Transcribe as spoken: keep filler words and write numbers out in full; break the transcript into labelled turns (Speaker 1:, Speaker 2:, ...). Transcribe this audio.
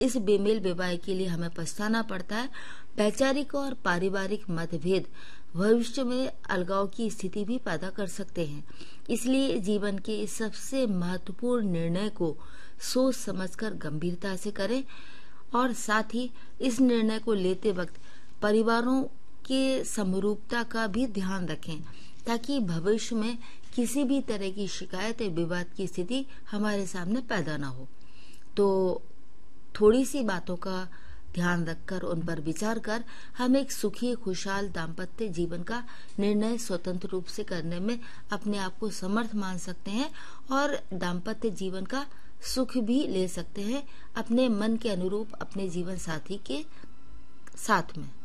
Speaker 1: इस बेमेल विवाह के लिए हमें पछताना पड़ता है। वैचारिक और पारिवारिक मतभेद भविष्य में अलगाव की स्थिति भी पैदा कर सकते हैं। इसलिए जीवन के इस सबसे महत्वपूर्ण निर्णय को सोच समझकर गंभीरता से करें और साथ ही इस निर्णय को लेते वक्त परिवारों के समरूपता का भी ध्यान रखें, ताकि भविष्य में किसी भी तरह की शिकायत या विवाद की स्थिति हमारे सामने पैदा न हो। तो थोड़ी सी बातों का ध्यान रखकर उन पर विचार कर हम एक सुखी खुशहाल दाम्पत्य जीवन का निर्णय स्वतंत्र रूप से करने में अपने आप को समर्थ मान सकते हैं और दाम्पत्य जीवन का सुख भी ले सकते हैं अपने मन के अनुरूप अपने जीवन साथी के साथ में।